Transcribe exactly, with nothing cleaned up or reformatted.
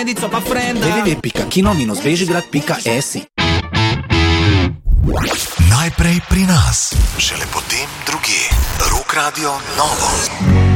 pa frenda. w w w pika kino minus bežigrad pika es i Najprej pri nas, šele potem drugje. Rock Radio Novo.